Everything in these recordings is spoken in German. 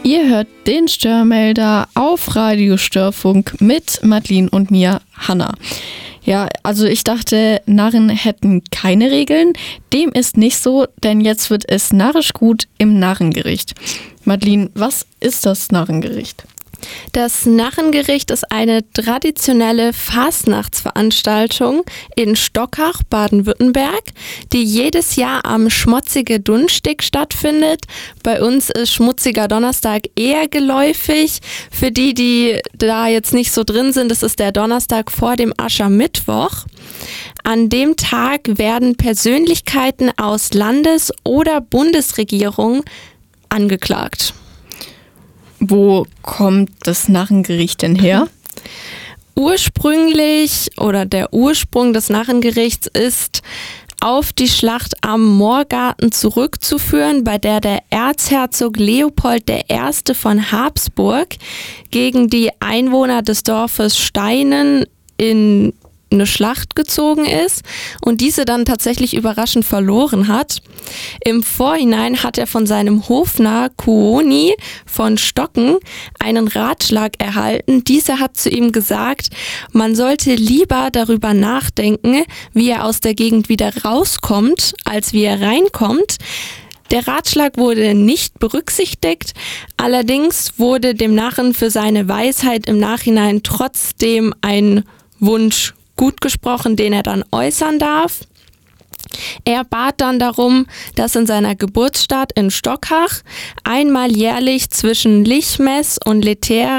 Ihr hört den Störmelder auf Radio Störfunk mit Madeline und mir, Hanna. Ja, also ich dachte, Narren hätten keine Regeln. Dem ist nicht so, denn jetzt wird es narrisch gut im Narrengericht. Madeline, was ist das Narrengericht? Das Narrengericht ist eine traditionelle Fastnachtsveranstaltung in Stockach, Baden-Württemberg, die jedes Jahr am Schmotzige Dunstig stattfindet. Bei uns ist Schmutziger Donnerstag eher geläufig. Für die da jetzt nicht so drin sind, das ist der Donnerstag vor dem Aschermittwoch. An dem Tag werden Persönlichkeiten aus Landes- oder Bundesregierung angeklagt. Wo kommt das Narrengericht denn her? Ursprünglich oder der Ursprung des Narrengerichts ist auf die Schlacht am Moorgarten zurückzuführen, bei der Erzherzog Leopold I. von Habsburg gegen die Einwohner des Dorfes Steinen in eine Schlacht gezogen ist und diese dann tatsächlich überraschend verloren hat. Im Vorhinein hat er von seinem Hofnarr Kuoni von Stocken einen Ratschlag erhalten. Dieser hat zu ihm gesagt, man sollte lieber darüber nachdenken, wie er aus der Gegend wieder rauskommt, als wie er reinkommt. Der Ratschlag wurde nicht berücksichtigt, allerdings wurde dem Narren für seine Weisheit im Nachhinein trotzdem ein Wunsch gut gesprochen, den er dann äußern darf. Er bat dann darum, dass in seiner Geburtsstadt in Stockach einmal jährlich zwischen Lichmess und Letare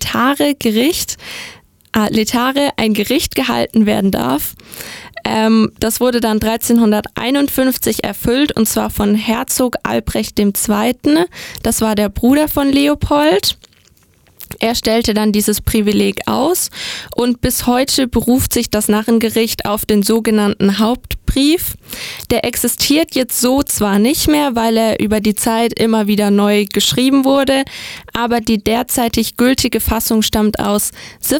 ein Gericht gehalten werden darf. Das wurde dann 1351 erfüllt und zwar von Herzog Albrecht II. Das war der Bruder von Leopold. Er stellte dann dieses Privileg aus und bis heute beruft sich das Narrengericht auf den sogenannten Hauptbrief. Der existiert jetzt so zwar nicht mehr, weil er über die Zeit immer wieder neu geschrieben wurde, aber die derzeitig gültige Fassung stammt aus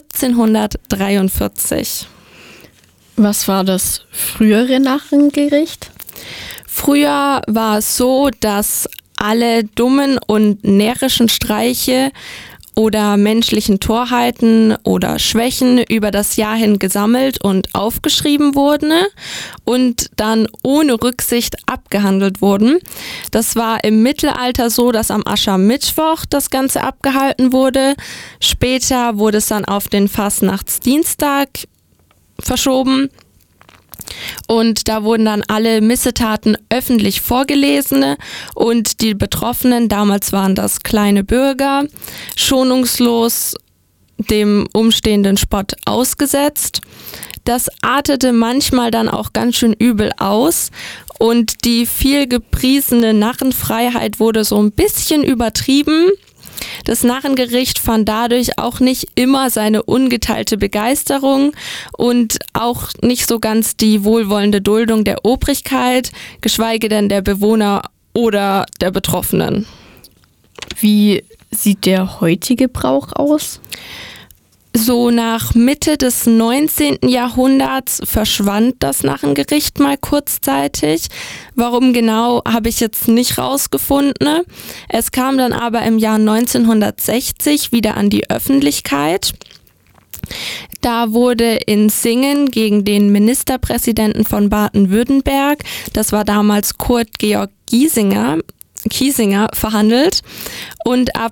1743. Was war das frühere Narrengericht? Früher war es so, dass alle dummen und närrischen Streiche oder menschlichen Torheiten oder Schwächen über das Jahr hin gesammelt und aufgeschrieben wurden und dann ohne Rücksicht abgehandelt wurden. Das war im Mittelalter so, dass am Aschermittwoch das Ganze abgehalten wurde. Später wurde es dann auf den Fastnachtsdienstag verschoben. Und da wurden dann alle Missetaten öffentlich vorgelesen und die Betroffenen, damals waren das kleine Bürger, schonungslos dem umstehenden Spott ausgesetzt. Das artete manchmal dann auch ganz schön übel aus und die viel gepriesene Narrenfreiheit wurde so ein bisschen übertrieben. Das Narrengericht fand dadurch auch nicht immer seine ungeteilte Begeisterung und auch nicht so ganz die wohlwollende Duldung der Obrigkeit, geschweige denn der Bewohner oder der Betroffenen. Wie sieht der heutige Brauch aus? So nach Mitte des 19. Jahrhunderts verschwand das Narrengericht mal kurzzeitig. Warum genau, habe ich jetzt nicht rausgefunden. Es kam dann aber im Jahr 1960 wieder an die Öffentlichkeit. Da wurde in Singen gegen den Ministerpräsidenten von Baden-Württemberg, das war damals Kurt Georg Kiesinger, verhandelt und ab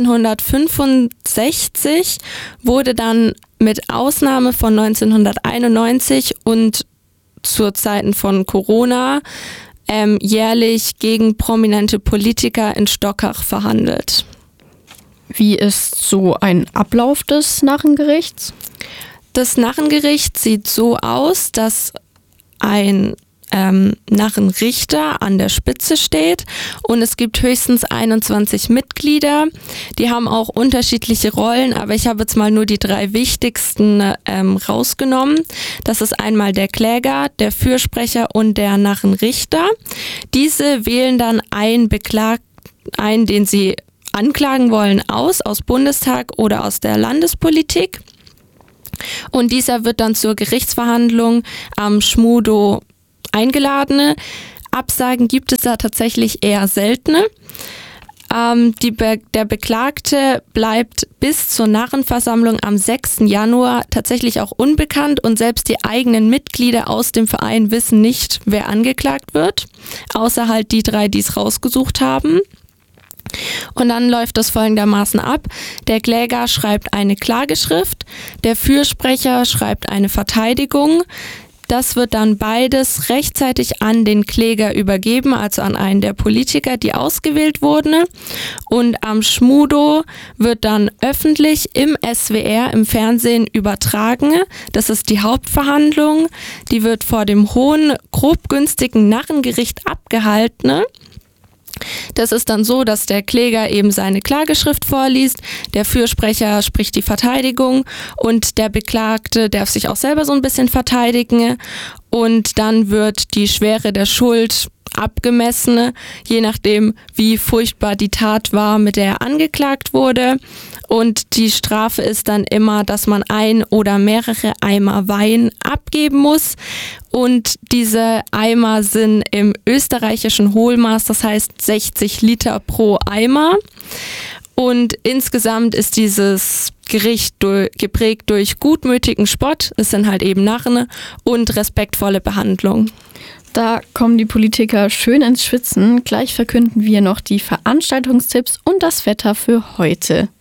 1965 wurde dann mit Ausnahme von 1991 und zu Zeiten von Corona jährlich gegen prominente Politiker in Stockach verhandelt. Wie ist so ein Ablauf des Narrengerichts? Das Narrengericht sieht so aus, dass ein Narrenrichter an der Spitze steht und es gibt höchstens 21 Mitglieder. Die haben auch unterschiedliche Rollen, aber ich habe jetzt mal nur die 3 wichtigsten rausgenommen. Das ist einmal der Kläger, der Fürsprecher und der Narrenrichter. Diese wählen dann einen Beklagten, den sie anklagen wollen, aus Bundestag oder aus der Landespolitik. Und dieser wird dann zur Gerichtsverhandlung am Schmudo eingeladen. Absagen gibt es da tatsächlich eher seltene. Der Beklagte bleibt bis zur Narrenversammlung am 6. Januar tatsächlich auch unbekannt und selbst die eigenen Mitglieder aus dem Verein wissen nicht, wer angeklagt wird, außer halt die 3, die es rausgesucht haben. Und dann läuft das folgendermaßen ab. Der Kläger schreibt eine Klageschrift, der Fürsprecher schreibt eine Verteidigung. Das wird dann beides rechtzeitig an den Kläger übergeben, also an einen der Politiker, die ausgewählt wurden. Und am Schmudo wird dann öffentlich im SWR, im Fernsehen übertragen. Das ist die Hauptverhandlung. Die wird vor dem hohen, grobgünstigen Narrengericht abgehalten. Das ist dann so, dass der Kläger eben seine Klageschrift vorliest, der Fürsprecher spricht die Verteidigung und der Beklagte darf sich auch selber so ein bisschen verteidigen und dann wird die Schwere der Schuld abgemessen, je nachdem, wie furchtbar die Tat war, mit der er angeklagt wurde. Und die Strafe ist dann immer, dass man ein oder mehrere Eimer Wein abgeben muss. Und diese Eimer sind im österreichischen Hohlmaß, das heißt 60 Liter pro Eimer. Und insgesamt ist dieses Gericht geprägt durch gutmütigen Spott, es sind halt eben Narren, und respektvolle Behandlung. Da kommen die Politiker schön ins Schwitzen. Gleich verkünden wir noch die Veranstaltungstipps und das Wetter für heute.